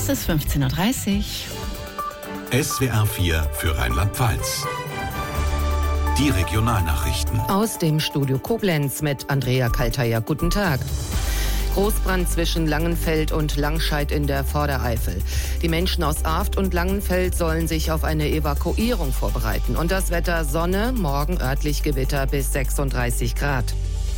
Es ist 15:30 Uhr. SWR 4 für Rheinland-Pfalz. Die Regionalnachrichten. Aus dem Studio Koblenz mit Andrea Kalteier. Guten Tag. Großbrand zwischen Langenfeld und Langscheid in der Vordereifel. Die Menschen aus Arft und Langenfeld sollen sich auf eine Evakuierung vorbereiten. Und das Wetter: Sonne, morgen örtlich Gewitter bis 36 Grad.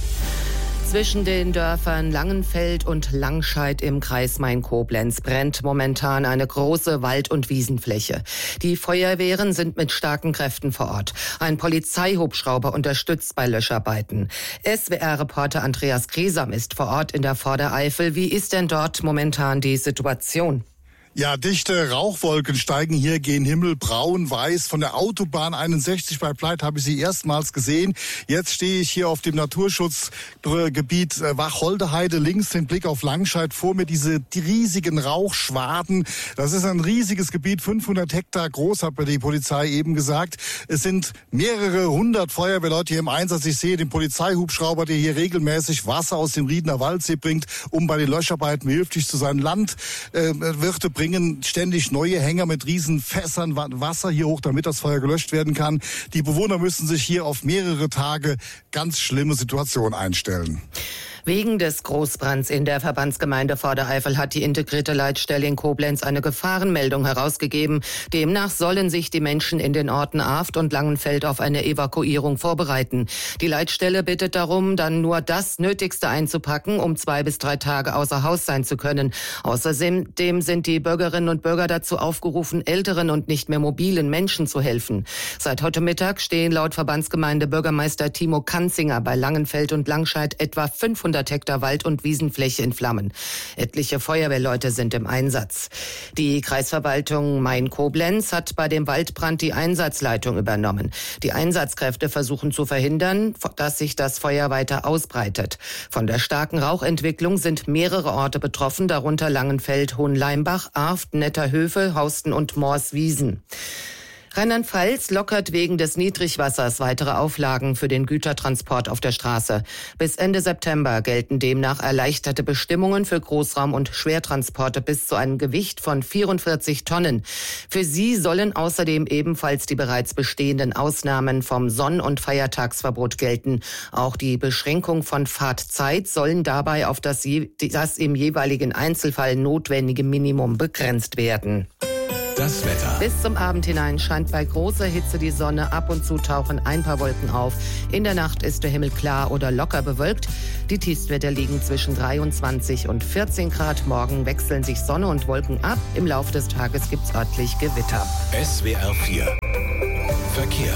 Zwischen den Dörfern Langenfeld und Langscheid im Kreis Main-Koblenz brennt momentan eine große Wald- und Wiesenfläche. Die Feuerwehren sind mit starken Kräften vor Ort. Ein Polizeihubschrauber unterstützt bei Löscharbeiten. SWR-Reporter Andreas Gresam ist vor Ort in der Vordereifel. Wie ist denn dort momentan die Situation? Ja, dichte Rauchwolken steigen hier gen Himmel, braun, weiß. Von der Autobahn 61 bei Pleit habe ich sie erstmals gesehen. Jetzt stehe ich hier auf dem Naturschutzgebiet Wacholderheide, links den Blick auf Langscheid, vor mir die riesigen Rauchschwaden. Das ist ein riesiges Gebiet, 500 Hektar groß, hat mir die Polizei eben gesagt. Es sind mehrere hundert Feuerwehrleute hier im Einsatz. Ich sehe den Polizeihubschrauber, der hier regelmäßig Wasser aus dem Riedener Waldsee bringt, um bei den Löscharbeiten behilflich zu sein. Landwirte bringen ständig neue Hänger mit riesen Fässern Wasser hier hoch, damit das Feuer gelöscht werden kann. Die Bewohner müssen sich hier auf mehrere Tage ganz schlimme Situationen einstellen. Wegen des Großbrands in der Verbandsgemeinde Vordereifel hat die integrierte Leitstelle in Koblenz eine Gefahrenmeldung herausgegeben. Demnach sollen sich die Menschen in den Orten Arft und Langenfeld auf eine Evakuierung vorbereiten. Die Leitstelle bittet darum, dann nur das Nötigste einzupacken, um 2 bis 3 Tage außer Haus sein zu können. Außerdem sind die Bürgerinnen und Bürger dazu aufgerufen, älteren und nicht mehr mobilen Menschen zu helfen. Seit heute Mittag stehen laut Verbandsgemeinde Bürgermeister Timo Kanzinger bei Langenfeld und Langscheid etwa 500 Hektar Wald- und Wiesenfläche in Flammen. Etliche Feuerwehrleute sind im Einsatz. Die Kreisverwaltung Main-Koblenz hat bei dem Waldbrand die Einsatzleitung übernommen. Die Einsatzkräfte versuchen zu verhindern, dass sich das Feuer weiter ausbreitet. Von der starken Rauchentwicklung sind mehrere Orte betroffen, darunter Langenfeld, Hohenleimbach, Arft, Netterhöfe, Hausten und Morswiesen. Rheinland-Pfalz lockert wegen des Niedrigwassers weitere Auflagen für den Gütertransport auf der Straße. Bis Ende September gelten demnach erleichterte Bestimmungen für Großraum- und Schwertransporte bis zu einem Gewicht von 44 Tonnen. Für sie sollen außerdem ebenfalls die bereits bestehenden Ausnahmen vom Sonn- und Feiertagsverbot gelten. Auch die Beschränkung von Fahrtzeit sollen dabei auf das im jeweiligen Einzelfall notwendige Minimum begrenzt werden. Das Wetter. Bis zum Abend hinein scheint bei großer Hitze die Sonne. Ab und zu tauchen ein paar Wolken auf. In der Nacht ist der Himmel klar oder locker bewölkt. Die Tiefstwerte liegen zwischen 23 und 14 Grad. Morgen wechseln sich Sonne und Wolken ab. Im Laufe des Tages gibt's örtlich Gewitter. SWR 4 Verkehr.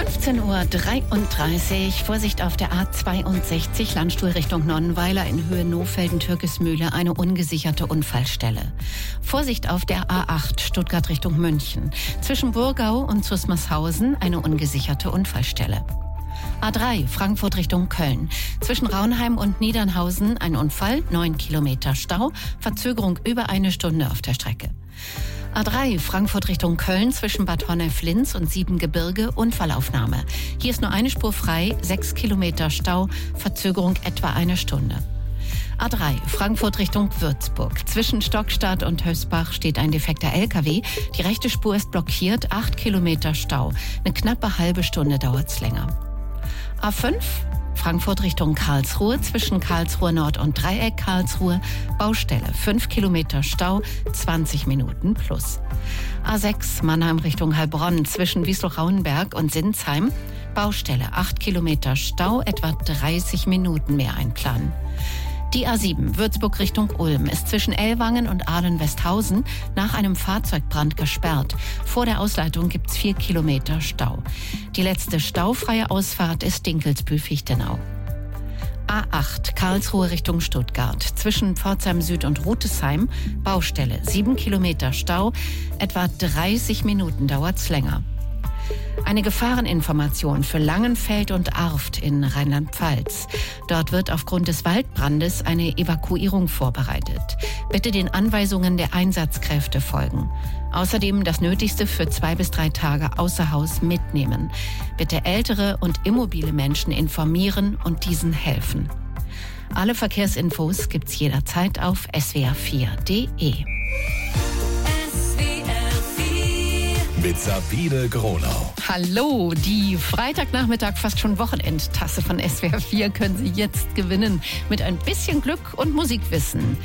15:33 Uhr. Vorsicht auf der A62 Landstuhl Richtung Nonnenweiler in Höhe Nohfelden-Türkismühle, eine ungesicherte Unfallstelle. Vorsicht auf der A8 Stuttgart Richtung München. Zwischen Burgau und Zusmarshausen eine ungesicherte Unfallstelle. A3 Frankfurt Richtung Köln. Zwischen Raunheim und Niedernhausen ein Unfall, 9 Kilometer Stau, Verzögerung über 1 Stunde auf der Strecke. A3 Frankfurt Richtung Köln zwischen Bad Honnef-Linz und Siebengebirge, Unfallaufnahme. Hier ist nur eine Spur frei, 6 Kilometer Stau, Verzögerung etwa 1 Stunde. A3 Frankfurt Richtung Würzburg. Zwischen Stockstadt und Hösbach steht ein defekter LKW. Die rechte Spur ist blockiert, 8 Kilometer Stau. Eine knappe halbe Stunde dauert's länger. A5 Frankfurt Richtung Karlsruhe, zwischen Karlsruhe Nord und Dreieck Karlsruhe, Baustelle, 5 Kilometer Stau, 20 Minuten plus. A6 Mannheim Richtung Heilbronn, zwischen Wiesloch-Rauenberg und Sinsheim, Baustelle, 8 Kilometer Stau, etwa 30 Minuten mehr einplanen. Die A7 Würzburg Richtung Ulm ist zwischen Ellwangen und Ahlen-Westhausen nach einem Fahrzeugbrand gesperrt. Vor der Ausleitung gibt's 4 Kilometer Stau. Die letzte staufreie Ausfahrt ist Dinkelsbühl-Fichtenau. A8 Karlsruhe Richtung Stuttgart. Zwischen Pforzheim Süd und Rutesheim Baustelle, 7 Kilometer Stau, etwa 30 Minuten dauert's länger. Eine Gefahreninformation für Langenfeld und Arft in Rheinland-Pfalz. Dort wird aufgrund des Waldbrandes eine Evakuierung vorbereitet. Bitte den Anweisungen der Einsatzkräfte folgen. Außerdem das Nötigste für 2 bis 3 Tage außer Haus mitnehmen. Bitte ältere und immobile Menschen informieren und diesen helfen. Alle Verkehrsinfos gibt's jederzeit auf swr4.de. mit Sabine Gronau. Hallo, die Freitagnachmittag, fast schon Wochenendtasse von SWR 4 können Sie jetzt gewinnen. Mit ein bisschen Glück und Musikwissen.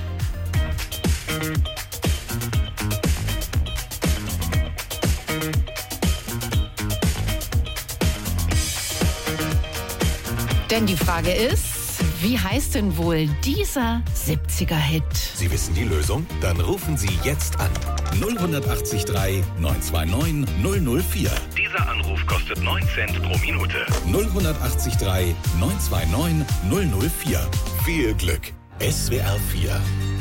Denn die Frage ist, wie heißt denn wohl dieser 70er-Hit? Sie wissen die Lösung? Dann rufen Sie jetzt an. 0183 929 004. Dieser Anruf kostet 9 Cent pro Minute. 0183 929 004. Viel Glück. SWR 4.